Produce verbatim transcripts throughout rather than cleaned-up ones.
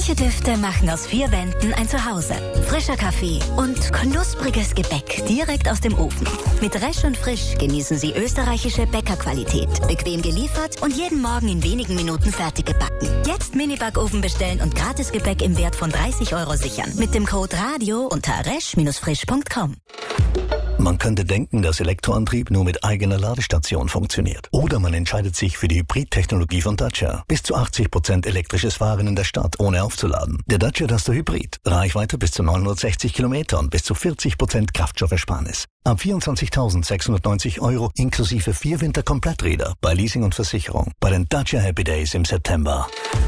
Manche Düfte machen aus vier Wänden ein Zuhause. Frischer Kaffee und knuspriges Gebäck direkt aus dem Ofen. Mit Resch und Frisch genießen Sie österreichische Bäckerqualität. Bequem geliefert und jeden Morgen in wenigen Minuten fertig gebacken. Jetzt Mini-Backofen bestellen und Gratisgebäck im Wert von dreißig Euro sichern. Mit dem Code RADIO unter resch frisch punkt com. Man könnte denken, dass Elektroantrieb nur mit eigener Ladestation funktioniert. Oder man entscheidet sich für die Hybrid-Technologie von Dacia. Bis zu achtzig Prozent elektrisches Fahren in der Stadt, ohne aufzuladen. Der Dacia Duster Hybrid. Reichweite bis zu neunhundertsechzig Kilometer und bis zu vierzig Prozent Kraftstoffersparnis. Ab vierundzwanzigtausendsechshundertneunzig Euro inklusive vier Winter-Kompletträder bei Leasing und Versicherung. Bei den Dacia Happy Days im September.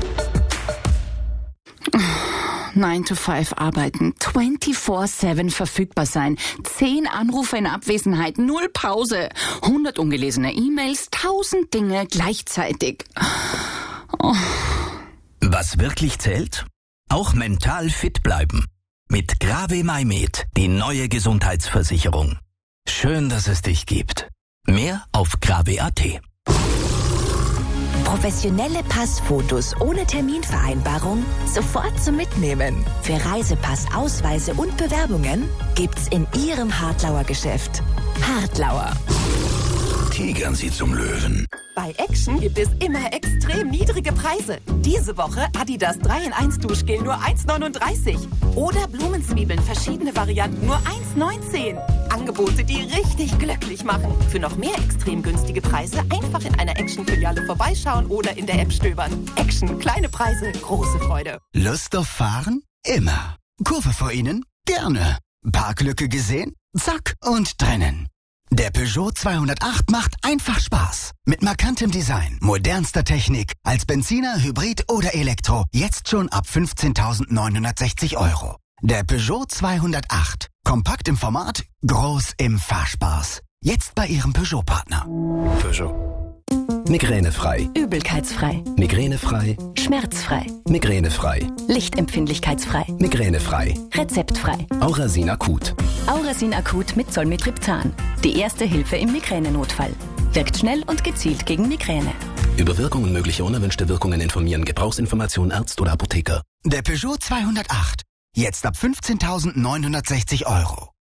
nine to five arbeiten, vierundzwanzig sieben verfügbar sein, zehn Anrufe in Abwesenheit, null Pause, hundert ungelesene E-Mails, tausend Dinge gleichzeitig. Oh. Was wirklich zählt? Auch mental fit bleiben. Mit Grave-Maimed, die neue Gesundheitsversicherung. Schön, dass es dich gibt. Mehr auf grave punkt at. Professionelle Passfotos ohne Terminvereinbarung sofort zum Mitnehmen. Für Reisepass, Ausweise und Bewerbungen gibt's in Ihrem Hartlauer Geschäft. Hartlauer. Tigern Sie zum Löwen. Bei Action gibt es immer extrem niedrige Preise. Diese Woche Adidas drei in eins Duschgel nur eins neununddreißig. Oder Blumenzwiebeln, verschiedene Varianten nur eins neunzehn. Angebote, die richtig glücklich machen. Für noch mehr extrem günstige Preise einfach in einer Action-Filiale vorbeischauen oder in der App stöbern. Action, kleine Preise, große Freude. Lust auf Fahren? Immer. Kurve vor Ihnen? Gerne. Parklücke gesehen? Zack und drinnen. Der Peugeot zweihundertacht macht einfach Spaß. Mit markantem Design, modernster Technik, als Benziner, Hybrid oder Elektro. Jetzt schon ab fünfzehntausendneunhundertsechzig Euro. Der Peugeot zweihundertacht. Kompakt im Format, groß im Fahrspaß. Jetzt bei Ihrem Peugeot-Partner. Peugeot. Migränefrei. Übelkeitsfrei. Migränefrei. Schmerzfrei. Migränefrei. Lichtempfindlichkeitsfrei. Migränefrei. Rezeptfrei. Aurasin Akut. Aurasin Akut mit Zolmitriptan. Die erste Hilfe im Migränenotfall. Wirkt schnell und gezielt gegen Migräne. Über Wirkungen und mögliche unerwünschte Wirkungen informieren. Gebrauchsinformation Arzt oder Apotheker. Der Peugeot zweihundertacht. Jetzt ab fünfzehntausendneunhundertsechzig Euro.